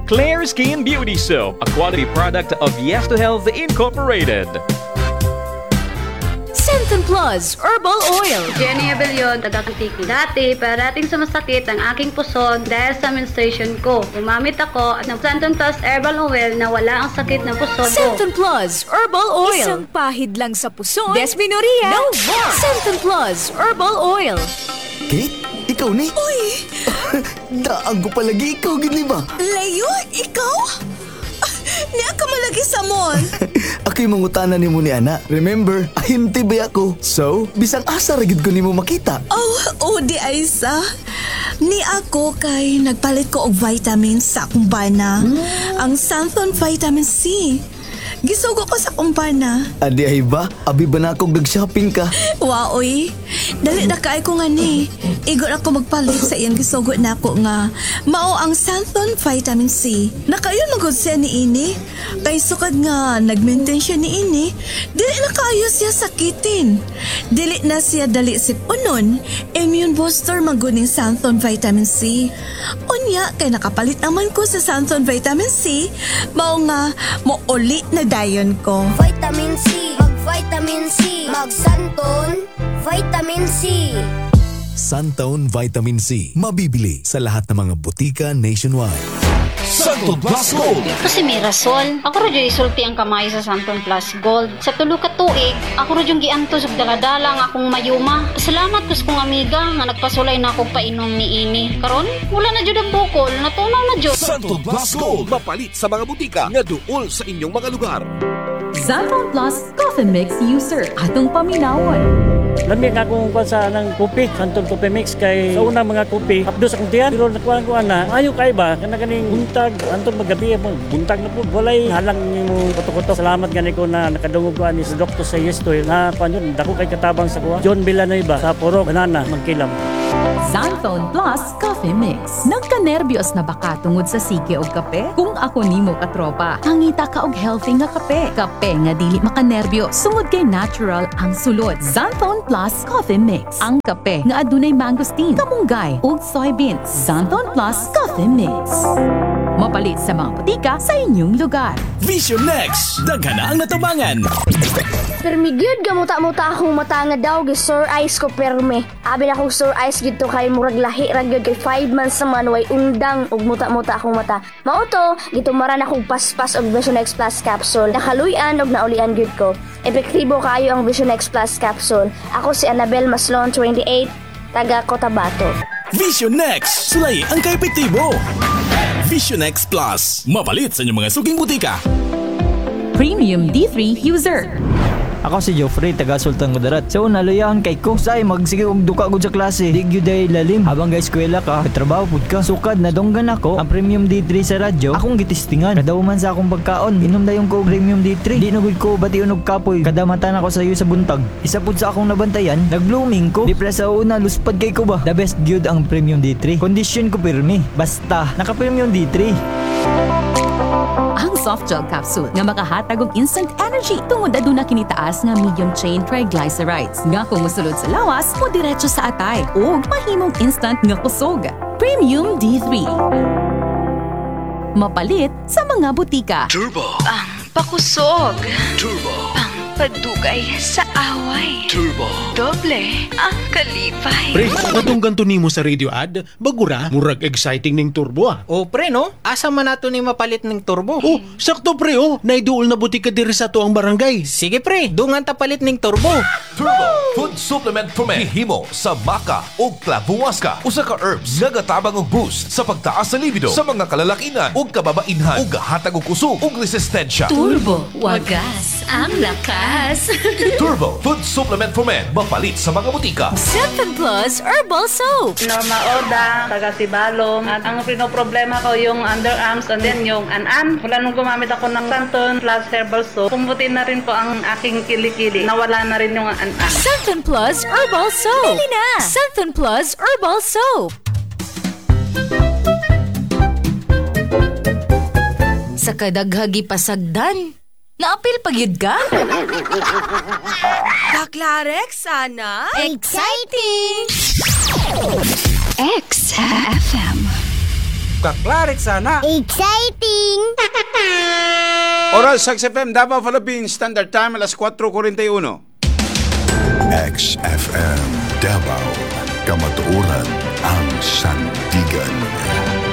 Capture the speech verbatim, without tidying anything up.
Clear Skin Beauty Soap, a quality product of Yes to Health Incorporated. Centon Plus Herbal Oil. Jenny Abellion, taga-Antique. Dati, parating sumasakit ang aking puson dahil sa menstruation ko. Gumamit ako ng Centon Plus Herbal Oil na wala ang sakit ng puson ko. Centon Plus Herbal Oil. Isang pahid lang sa puson. Desmenoria. No more. Centon Plus Herbal Oil. Kate, ikaw ni? Uy! Daang ko palagi ikaw, gini ba? Layo, ikaw? Niya ka malagi sa mall. Ako'y mangutana ni mo ni Ana. Remember, ahimti ba ako? So, bisang asa ragid ko ni mo makita. Oh, oh di Aisa. Ni ako kay nagpalit ko og vitamins sa akong bana. Mm. Ang Santon Vitamin C. Gisugo ko sa kumpana. Adi ay ba? Abi ba na akong nag-shopping ka? Waoy, dali na kaay ko nga ni. Igon ako magpalit sa iyang gisugo na ako nga. Mao ang Santon Vitamin C. Nakayon magod siya ni ini. Kay sukad nga nag-maintain siya ni ini. Dili na kaayo siya sakitin. Dili na siya dali sipunon. Immune booster maguning Santon Vitamin C. Unya kay nakapalit naman ko sa Santon Vitamin C. Mao nga mo uli na dayon ko. Vitamin C, mag-vitamin C, mag-Santon Vitamin C. Santon Vitamin C. Mabibili sa lahat ng mga butika nationwide. Santon Plus Gold. Kasi may rason. Ako rin yung isulti ang kamay sa Santon Plus Gold. Sa tulo ka tuig, ako rin yung giantos ug daladala nga akong mayuma. Salamat kus kong amiga nga nagpasulay na akong painom ni ini. Karon, wala na jud ang bukol, natunaw na jud. Santon Plus Gold. Mapalit sa mga butika nga duol sa inyong mga lugar. Santon Plus Coffee Mix User. Atong paminawon. Lamig akong kuha sa ng kopi, Santon Coffee Mix kay sa una mga kopi, hapdos akong tiyan, pero nakuha ko na, ayaw kay ba, kana ganing buntag, anton magabi, buntag na po, walay halang mo kuto-kuto. Salamat gani ko na nakadungog ko ani sa doktor sa Yestoy, na kuha yun, dako kay katabang sa kuha. John Villanueva, sa Puro, Banana, Magkilam. Santon Plus Coffee Mix. Nagka-nervyos na baka tungod sa sige og kape? Kung ako nimo katropa, hangita ka og healthy nga kape. Kape nga dili makanerbyo, sungod kay natural ang sulod. Santon Plus Coffee Mix. Ang kape nga adunay mangosteen, kamunggay ug soybeans. Santon Plus Coffee Mix. Mapalit sa mga butika sa inyong lugar. Vision Next! Daghan na ang natabangan! Permigyud gamuta-muta akong mata nga daw gi sore eyes ko perme. Abi na akong sore eyes gito kay murag lahi ra gyud kay five months naman way undang ug muta-muta akong mata. Mao to, gitumaran akong paspas og Vision X Plus capsule. Nakaluy-an og naulian gyud ko. Epektibo kaayo ang Vision X Plus capsule. Ako si Annabel Maslon, twenty-eight, taga Cotabato. Vision Next! Sulay ang kaepektibo! Vision X Plus. Mapalit sa inyong mga suging butika. Premium D three User. Ako si Joffrey, taga Sultan Kudarat. So, naluyahan kay ko. Say, magsige og duka gud sa klase. Di gyud ay lalim. Habang ga eskwela ka, trabaho pud ka. Sukad na donggan ako ang Premium D three sa radyo. Akong gitistingan. Kada man sa akong pagkaon, inom dayon ko Premium D three. Di nugud ko bation og kapoy. Kada matan ako sa iyo sa buntag. Isa pud sa akong nabantayan, nag-blooming ko. Di sa una, luspad kay ko ba. The best gyud ang Premium D three. Condition ko pirmi. Basta, naka Premium D three. Ang soft gel capsule nga makahatag og instant energy tungod aduna kini taas nga medium chain triglycerides nga kung mosulod sa lawas mo diretso sa atay ug mahimong instant nga kusog. Premium D three. Mapalit sa mga butika. Turbo. Ang pakusog. Turbo. Ang pagdugay sa away. Turbo. Doble ang kalipay. Pre, katong ganto nimo sa radio ad, bagura, murag exciting ning turbo ah. O pre no, asa man nato ni mapalit ning turbo? Oh, sakto pre oh, naiduol na butika diri sa tuang barangay. Sige pre, dungan ta palit ning turbo. Turbo Food Supplement for Men. Gihimo sa maca ug klabuwaska. Usa ka herbs nga gatabang og boost sa pagtaas sa libido sa mga kalalakinan ug kababainhan ug gahatag og kusog ug resistensya. Turbo, wagas ang lakas. Turbo Food Supplement for Men. Mapalit sa mga butika. Santon Plus Herbal Soap. Norma Oda, taga Sibalom. At ang pinoproblema ko yung underarms and then yung an-an. Wala nung gumamit ako ng Santon Plus Herbal Soap. Pumutin na rin po ang aking kilikili. Nawala na rin yung an-an. Santon Plus Herbal Soap. Bili na! Santon Plus Herbal Soap. Sa kadaghagi pasagdan, naapil pagyud ka? Baklarex, sana? Exciting! X F M. Kaklarik sana. Exciting! Oras sa X F M Davao Philippines Standard Time alas four forty-one. X F M Davao, kamatuoran ang sandigan.